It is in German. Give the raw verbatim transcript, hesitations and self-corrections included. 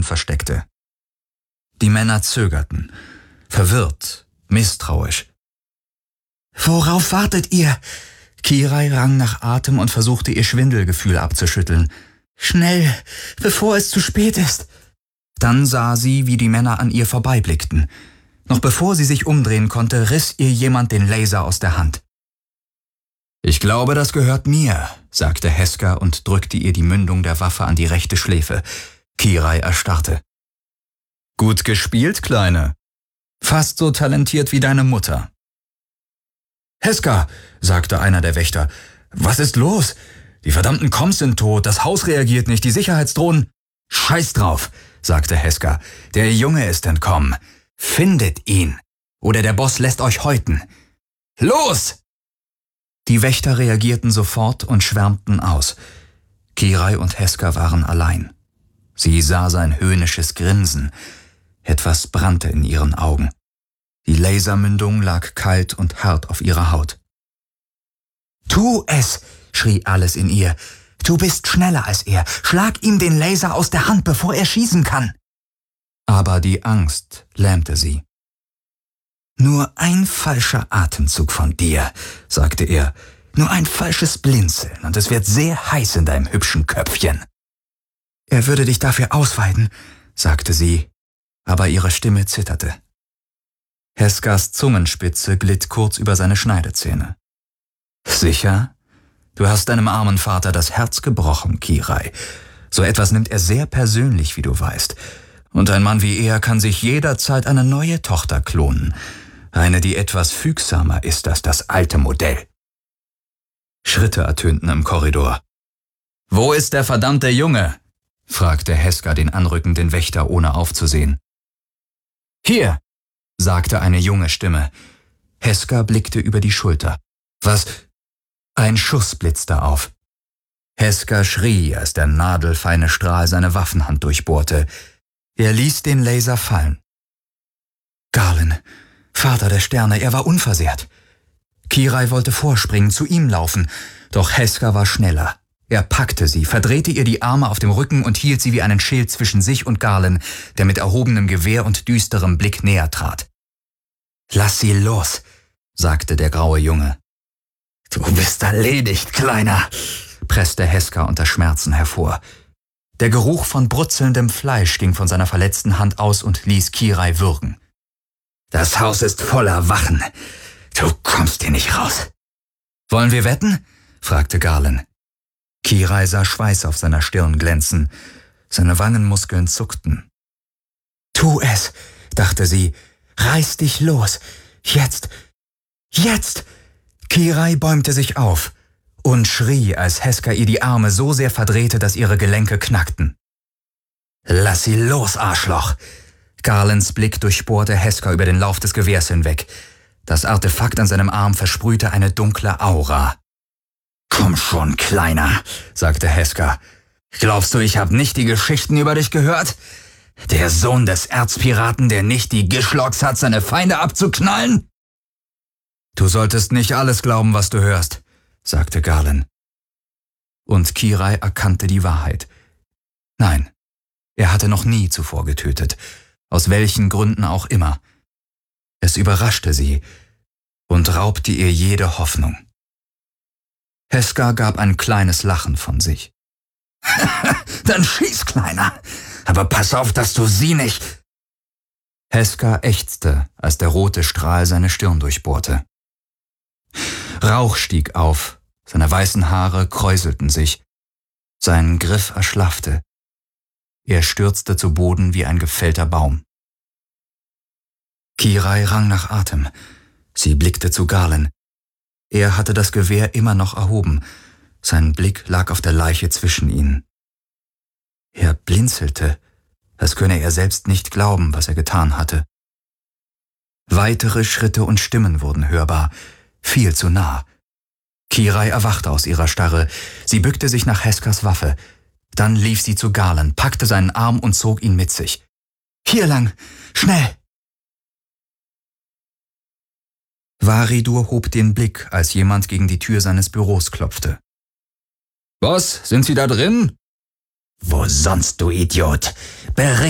Schatten versteckte. Die Männer zögerten, verwirrt, misstrauisch. »Worauf wartet ihr?« Kirai rang nach Atem und versuchte, ihr Schwindelgefühl abzuschütteln. »Schnell, bevor es zu spät ist!« Dann sah sie, wie die Männer an ihr vorbeiblickten. Noch bevor sie sich umdrehen konnte, riss ihr jemand den Laser aus der Hand. »Ich glaube, das gehört mir«, sagte Heska und drückte ihr die Mündung der Waffe an die rechte Schläfe. Kirai erstarrte. »Gut gespielt, Kleine. Fast so talentiert wie deine Mutter.« »Heska«, sagte einer der Wächter, »was ist los? Die verdammten Coms sind tot, das Haus reagiert nicht, die Sicherheitsdrohnen...« »Scheiß drauf«, sagte Heska, »der Junge ist entkommen. Findet ihn, oder der Boss lässt euch häuten. Los!« Die Wächter reagierten sofort und schwärmten aus. Kirai und Heska waren allein. Sie sah sein höhnisches Grinsen. Etwas brannte in ihren Augen. Die Lasermündung lag kalt und hart auf ihrer Haut. »Tu es«, schrie alles in ihr. »Du bist schneller als er. Schlag ihm den Laser aus der Hand, bevor er schießen kann.« Aber die Angst lähmte sie. »Nur ein falscher Atemzug von dir«, sagte er. »Nur ein falsches Blinzeln, und es wird sehr heiß in deinem hübschen Köpfchen.« »Er würde dich dafür ausweiden«, sagte sie, aber ihre Stimme zitterte. Heskas Zungenspitze glitt kurz über seine Schneidezähne. »Sicher? Du hast deinem armen Vater das Herz gebrochen, Kirai. So etwas nimmt er sehr persönlich, wie du weißt. Und ein Mann wie er kann sich jederzeit eine neue Tochter klonen. Eine, die etwas fügsamer ist als das alte Modell.« Schritte ertönten im Korridor. »Wo ist der verdammte Junge?« fragte Heska den anrückenden Wächter, ohne aufzusehen. »Hier«, sagte eine junge Stimme. Heska blickte über die Schulter. »Was?« Ein Schuss blitzte auf. Heska schrie, als der nadelfeine Strahl seine Waffenhand durchbohrte. Er ließ den Laser fallen. Garlen, Vater der Sterne, er war unversehrt. Kirai wollte vorspringen, zu ihm laufen, doch Heska war schneller. Er packte sie, verdrehte ihr die Arme auf dem Rücken und hielt sie wie einen Schild zwischen sich und Garlen, der mit erhobenem Gewehr und düsterem Blick näher trat. »Lass sie los«, sagte der graue Junge. »Du bist erledigt, Kleiner«, presste Heska unter Schmerzen hervor. Der Geruch von brutzelndem Fleisch ging von seiner verletzten Hand aus und ließ Kirai würgen. »Das Haus ist voller Wachen. Du kommst hier nicht raus.« »Wollen wir wetten?« fragte Garlen. Kirai sah Schweiß auf seiner Stirn glänzen. Seine Wangenmuskeln zuckten. »Tu es«, dachte sie. »Reiß dich los. Jetzt. Jetzt!« Kirai bäumte sich auf und schrie, als Heska ihr die Arme so sehr verdrehte, dass ihre Gelenke knackten. »Lass sie los, Arschloch!« Garlens Blick durchbohrte Heska über den Lauf des Gewehrs hinweg. Das Artefakt an seinem Arm versprühte eine dunkle Aura. »Komm schon, Kleiner«, sagte Heska. »Glaubst du, ich habe nicht die Geschichten über dich gehört? Der Sohn des Erzpiraten, der nicht die Gischlocks hat, seine Feinde abzuknallen?« »Du solltest nicht alles glauben, was du hörst«, sagte Garlen. Und Kirai erkannte die Wahrheit. Nein, er hatte noch nie zuvor getötet, aus welchen Gründen auch immer. Es überraschte sie und raubte ihr jede Hoffnung. Heska gab ein kleines Lachen von sich. »Dann schieß, Kleiner, aber pass auf, dass du sie nicht...« Heska ächzte, als der rote Strahl seine Stirn durchbohrte. Rauch stieg auf, seine weißen Haare kräuselten sich. Sein Griff erschlaffte. Er stürzte zu Boden wie ein gefällter Baum. Kirai rang nach Atem. Sie blickte zu Garlen. Er hatte das Gewehr immer noch erhoben. Sein Blick lag auf der Leiche zwischen ihnen. Er blinzelte, als könne er selbst nicht glauben, was er getan hatte. Weitere Schritte und Stimmen wurden hörbar, viel zu nah. Kirai erwachte aus ihrer Starre. Sie bückte sich nach Heskas Waffe. Dann lief sie zu Garlen, packte seinen Arm und zog ihn mit sich. »Hier lang! Schnell!« Varidur hob den Blick, als jemand gegen die Tür seines Büros klopfte. »Boss, sind Sie da drin?« »Wo sonst, du Idiot? Bericht